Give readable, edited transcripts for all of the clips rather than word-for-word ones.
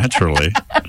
naturally.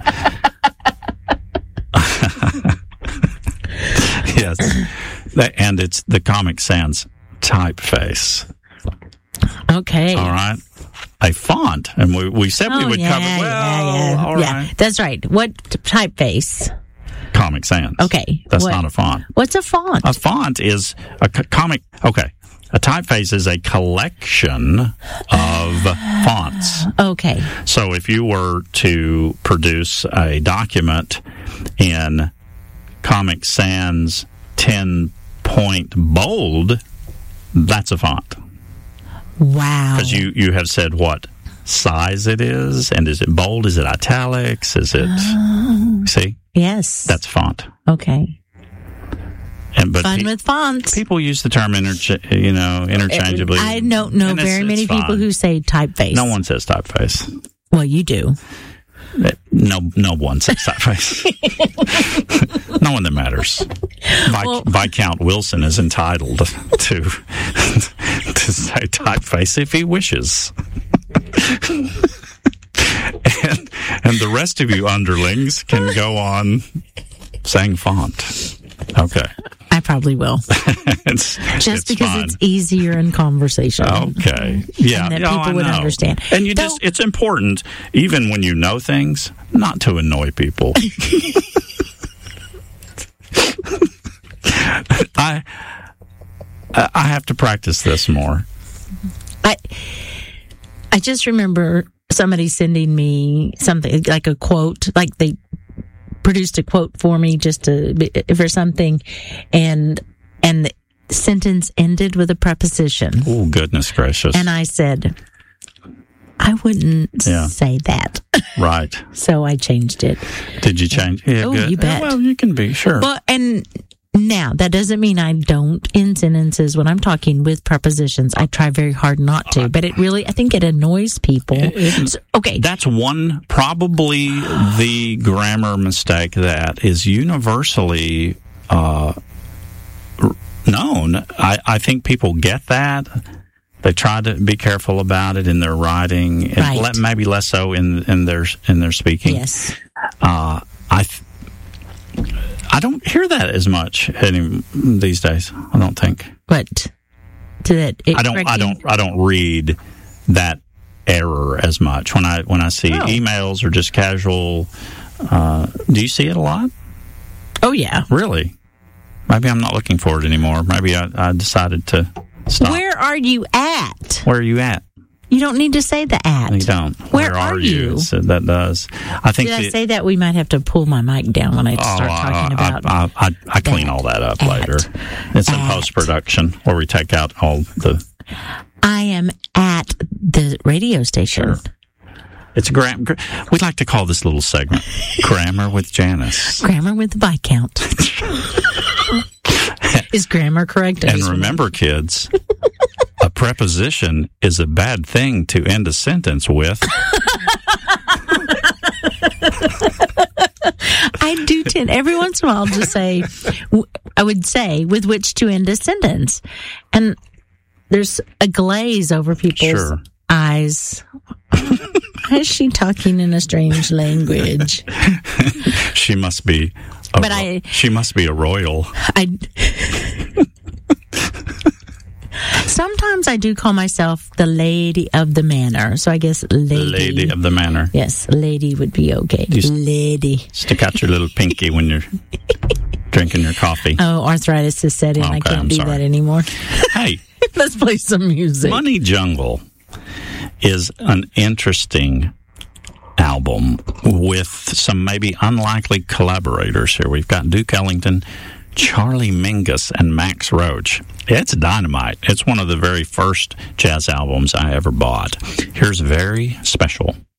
Yes. And it's the Comic Sans typeface. Okay. All right. A font. And we said we would cover. Well, all right. That's right. What typeface? Comic Sans. Okay. That's not a font. What's a font? A font is a comic. Okay. A typeface is a collection of fonts. Okay. So if you were to produce a document in Comic Sans 10-point bold, that's a font. Wow. Because you have said what size it is, and is it bold? Is it italics? Is it... See? Yes. That's font. Okay. But fun with fonts. People use the term interchangeably. I don't know very many people who say typeface. No one says typeface. Well, you do. No one says typeface. No one that matters. Viscount Wilson is entitled to say typeface if he wishes. and the rest of you underlings can go on saying font. Okay. I probably will. Because it's easier in conversation. Okay. Yeah. And that people would understand. And it's important, even when you know things, not to annoy people. I have to practice this more. I just remember somebody sending me something like a quote, like they produced a quote for me for something, and the sentence ended with a preposition. Oh, goodness gracious. And I said, I wouldn't say that. Right. So I changed it. Did you change? Yeah, good. You bet. Well, you can be, sure. Well, and now, that doesn't mean I don't in sentences when I'm talking with prepositions. I try very hard not to, but I think it annoys people. Okay. That's probably the grammar mistake that is universally known. I think people get that. They try to be careful about it in their writing, right. Maybe less so in their speaking. Yes. I don't hear that as much these days. I don't think. But I don't read that error as much when I see emails or just casual. Do you see it a lot? Oh yeah. Really? Maybe I'm not looking for it anymore. Maybe I decided to stop. Where are you at? Where are you at? You don't need to say the at. You don't. Where are you? So that does. I think. Did I say that? We might have to pull my mic down when I start talking about. I clean all that up later. It's in post-production where we take out all the. I am at the radio station. Sure. It's we'd like to call this little segment Grammar with Janice. Grammar with Viscount. Is grammar correct? And remember, kids, a preposition is a bad thing to end a sentence with. I do tend, every once in a while, to say, I would say, with which to end a sentence. And there's a glaze over people's eyes. Is she talking in a strange language? She must be. She must be a royal. Sometimes I do call myself the lady of the manor, so I guess lady of the manor. Yes, lady would be okay. Lady. Stick out your little pinky when you're drinking your coffee. Oh, arthritis has set in. I can't do that anymore. Hey, let's play some music. Money Jungle is an interesting album with some maybe unlikely collaborators here. We've got Duke Ellington, Charlie Mingus, and Max Roach. It's dynamite. It's one of the very first jazz albums I ever bought. Here's Very Special.